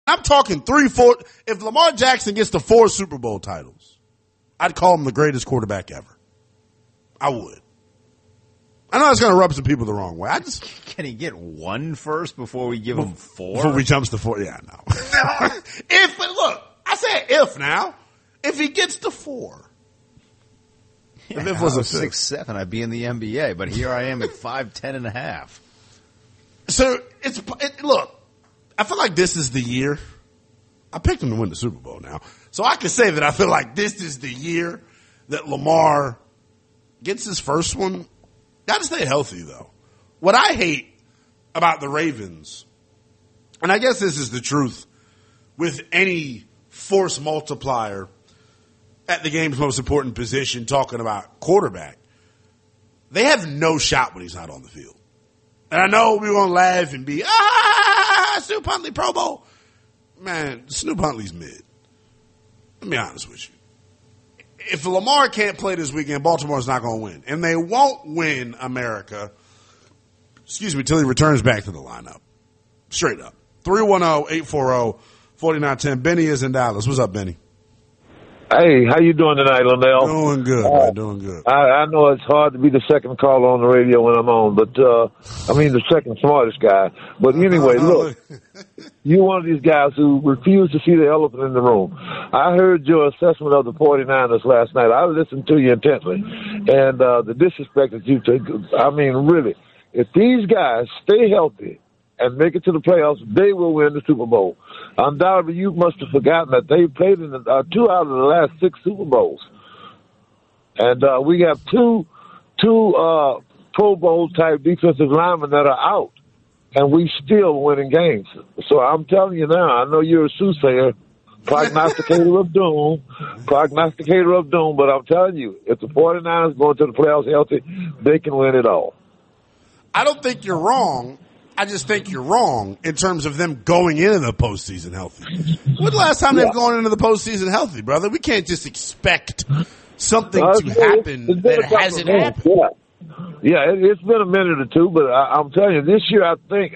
I'm talking 3, 4. If Lamar Jackson gets to 4 Super Bowl titles, I'd call him the greatest quarterback ever. I would. I know it's going to rub some people the wrong way. Can he get 1 first before we give him 4? Before we jumps to 4, yeah, no. I said if now. If he gets to 4. Yeah, if it was a 6'7", I'd be in the NBA. But here I am at 5'10 and a half. So look, I feel like this is the year. I picked him to win the Super Bowl now, so I can say that I feel like this is the year that Lamar gets his first one. Got to stay healthy though. What I hate about the Ravens, and I guess this is the truth with any force multiplier at the game's most important position, talking about quarterback, they have no shot when he's not on the field. And I know we're going to laugh and be, Snoop Huntley Pro Bowl. Man, Snoop Huntley's mid. Let me be honest with you. If Lamar can't play this weekend, Baltimore's not going to win. And they won't win America, till he returns back to the lineup. Straight up. 310-840-4910. Benny is in Dallas. What's up, Benny? Hey, how you doing tonight, Lindell? Doing good, man. Doing good. I know it's hard to be the second caller on the radio when I'm on, but the second smartest guy. But anyway, look, you're one of these guys who refuse to see the elephant in the room. I heard your assessment of the 49ers last night. I listened to you intently, and the disrespect that you took. I mean, really, if these guys stay healthy and make it to the playoffs, they will win the Super Bowl. Undoubtedly, you must have forgotten that they played in 2 out of the last 6 Super Bowls. And we have two Pro Bowl-type defensive linemen that are out, and we still winning games. So I'm telling you now, I know you're a soothsayer, prognosticator of doom, but I'm telling you, if the 49ers go into the playoffs healthy, they can win it all. I don't think you're wrong. I just think you're wrong in terms of them going into the postseason healthy. When's the last time they've gone into the postseason healthy, brother? We can't just expect something to happen that hasn't happened. Yeah, it's been a minute or two, but I'm telling you, this year I think,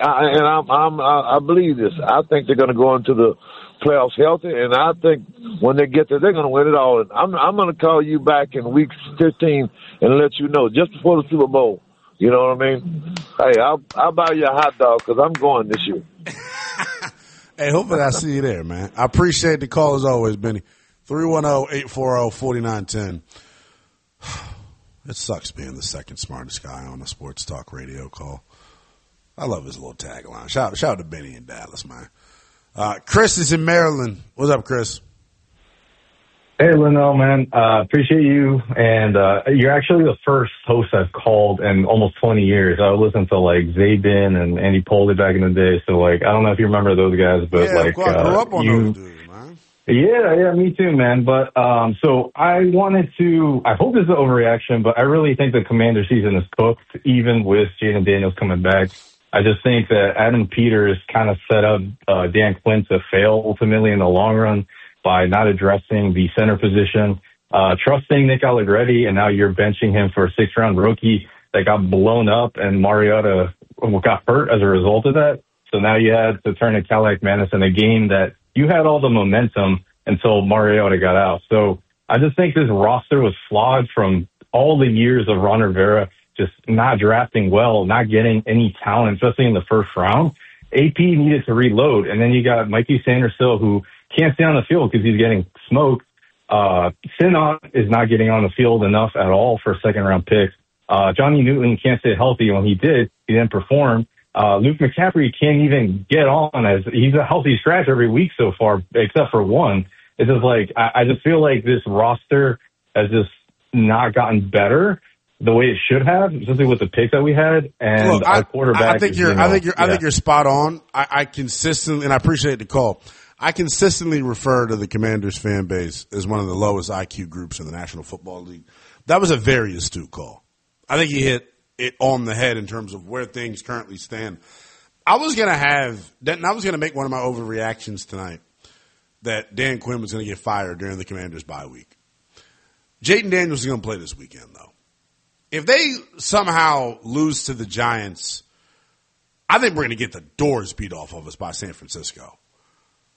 I believe this. I think they're going to go into the playoffs healthy, and I think when they get there, they're going to win it all. And I'm going to call you back in week 15 and let you know just before the Super Bowl. You know what I mean? Hey, I'll buy you a hot dog because I'm going this year. Hey, hopefully I see you there, man. I appreciate the call as always, Benny. 310-840-4910. It sucks being the second smartest guy on a sports talk radio call. I love his little tagline. Shout out to Benny in Dallas, man. Chris is in Maryland. What's up, Chris? Hey, Linnell, man. Appreciate you. And you're actually the first host I've called in almost 20 years. I listened to, Zabin and Andy Poldy back in the day. So, I don't know if you remember those guys, but, I grew up on those dudes, man. Yeah, me too, man. But, so I hope this is an overreaction, but I really think the Commander season is cooked, even with Jaden Daniels coming back. I just think that Adam Peters kind of set up Dan Quinn to fail ultimately in the long run by not addressing the center position, trusting Nick Allegretti, and now you're benching him for a 6th-round rookie that got blown up, and Mariota got hurt as a result of that. So now you had to turn to Cadillac Manis in a game that you had all the momentum until Mariota got out. So I just think this roster was flawed from all the years of Ron Rivera just not drafting well, not getting any talent, especially in the first round. AP needed to reload, and then you got Mikey Sanders-Hill, who can't stay on the field because he's getting smoked. Sinnott is not getting on the field enough at all for a 2nd-round pick. Johnny Newton can't stay healthy. When he didn't perform. Luke McCaffrey can't even get on as he's a healthy scratch every week so far, except for one. It's just I just feel like this roster has just not gotten better the way it should have, especially with the pick that we had and look, our quarterback. I think you're spot on. I consistently, and I appreciate the call, I consistently refer to the Commanders fan base as one of the lowest IQ groups in the National Football League. That was a very astute call. I think he hit it on the head in terms of where things currently stand. I was going to make one of my overreactions tonight that Dan Quinn was going to get fired during the Commanders' bye week. Jaden Daniels is going to play this weekend, though. If they somehow lose to the Giants, I think we're going to get the doors beat off of us by San Francisco.